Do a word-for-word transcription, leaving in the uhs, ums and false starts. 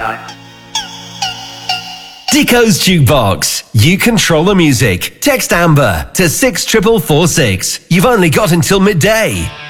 Dico's Jukebox. You control the music. Text Amber to six four four four six. You've only got until midday.